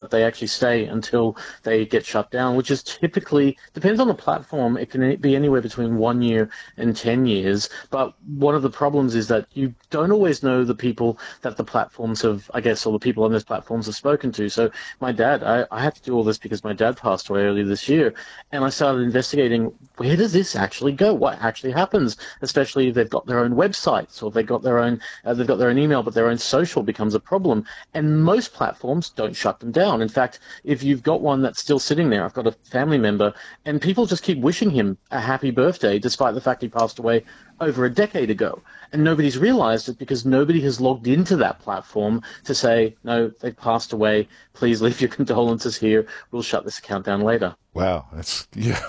but they actually stay until they get shut down, which is typically, depends on the platform, it can be anywhere between 1 year and 10 years. But one of the problems is that you don't always know the people that the platforms have, I guess, or the people on those platforms have spoken to. So my dad, I had to do all this because my dad passed away earlier this year, and I started investigating, where does this actually go? What actually happens? Especially if they've got their own websites, or they've got their own email, but their own social becomes a problem. And most platforms don't shut them down. In fact, if you've got one that's still sitting there, I've got a family member, and people just keep wishing him a happy birthday, despite the fact he passed away over a decade ago. And nobody's realized it because nobody has logged into that platform to say, no, they passed away. Please leave your condolences here. We'll shut this account down later. Wow, that's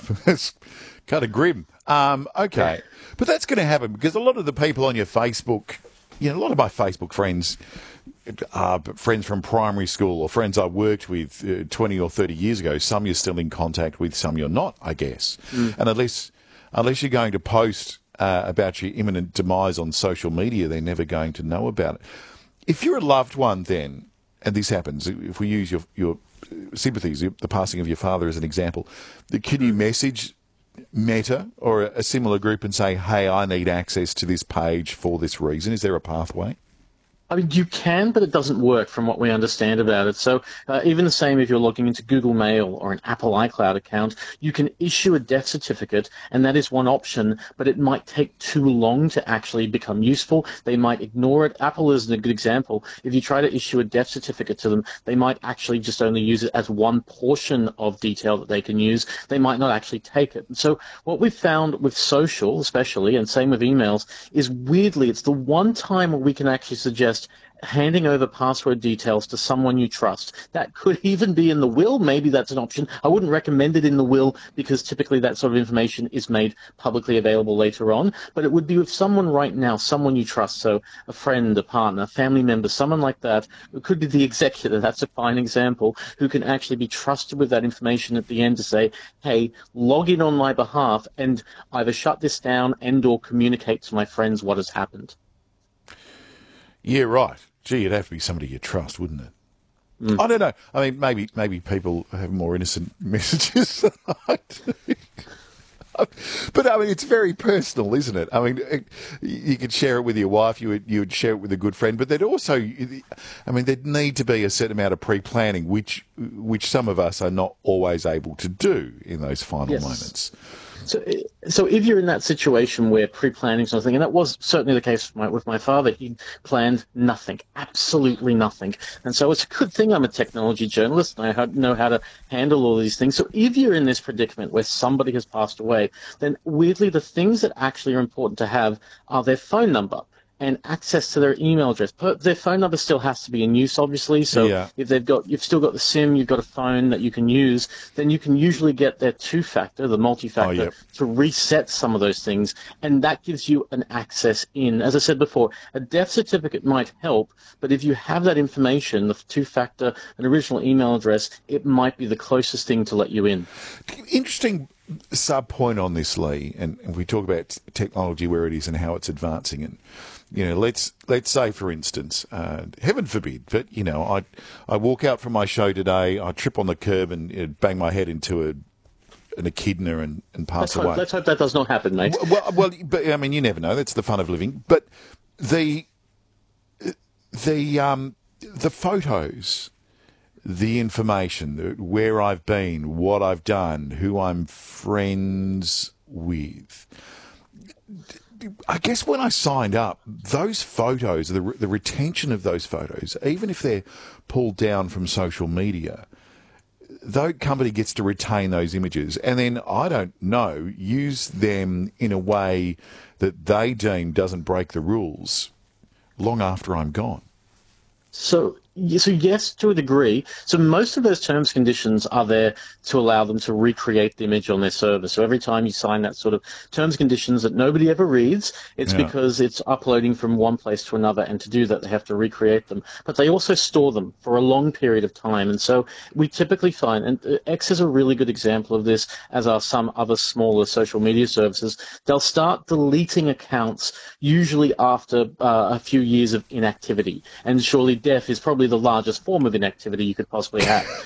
kind of grim. Okay, but that's going to happen because a lot of the people on your Facebook, a lot of my Facebook friends are friends from primary school or friends I worked with 20 or 30 years ago. Some you're still in contact with, some you're not, I guess. And unless you're going to post about your imminent demise on social media, they're never going to know about it. If you're a loved one then, and this happens, if we use your sympathies, the passing of your father as an example, can you message Meta or a similar group and say, hey, I need access to this page for this reason? Is there a pathway? I mean, you can, but it doesn't work from what we understand about it. So even the same if you're logging into Google Mail or an Apple iCloud account, you can issue a death certificate, and that is one option, but it might take too long to actually become useful. They might ignore it. Apple is a good example. If you try to issue a death certificate to them, they might actually just only use it as one portion of detail that they can use. They might not actually take it. So what we've found with social, especially, and same with emails, is weirdly, it's the one time where we can actually suggest handing over password details to someone you trust. That could even be in the will. Maybe that's an option. I wouldn't recommend it in the will because typically that sort of information is made publicly available later on. But it would be with someone right now, someone you trust. So a friend, a partner, a family member, someone like that. It could be the executor. That's a fine example, who can actually be trusted with that information at the end to say, hey, log in on my behalf and either shut this down and or communicate to my friends what has happened. Yeah, right. Gee, it'd have to be somebody you trust, wouldn't it? I don't know. I mean, maybe people have more innocent messages than I do. But, I mean, it's very personal, isn't it? I mean, you could share it with your wife, you would share it with a good friend, but there'd also, I mean, there'd need to be a certain amount of pre-planning, which some of us are not always able to do in those final moments. So if you're in that situation where pre-planning something, and that was certainly the case with my father, he planned nothing, absolutely nothing. And so it's a good thing I'm a technology journalist and I know how to handle all these things. So if you're in this predicament where somebody has passed away, then weirdly the things that actually are important to have are their phone number and access to their email address. But their phone number still has to be in use, obviously. So if you've still got the SIM, you've got a phone that you can use, then you can usually get their two-factor, the multi-factor, to reset some of those things, and that gives you an access in. As I said before, a death certificate might help, but if you have that information, the two-factor, an original email address, it might be the closest thing to let you in. Interesting sub-point on this, Lee, and we talk about technology, where it is and how it's advancing, and let's say, for instance, heaven forbid, but I walk out from my show today, I trip on the curb and bang my head into an echidna and pass away. Let's hope that does not happen, mate. Well, but I mean, you never know. That's the fun of living. But the photos, the information, where I've been, what I've done, who I'm friends with. I guess when I signed up, those photos, the retention of those photos, even if they're pulled down from social media, the company gets to retain those images and then, I don't know, use them in a way that they deem doesn't break the rules long after I'm gone. So yes, to a degree. So most of those terms and conditions are there to allow them to recreate the image on their server. So every time you sign that sort of terms and conditions that nobody ever reads, it's because it's uploading from one place to another, and to do that they have to recreate them. But they also store them for a long period of time. And so we typically find, and X is a really good example of this, as are some other smaller social media services, they'll start deleting accounts usually after a few years of inactivity. And surely death is probably the largest form of inactivity you could possibly have.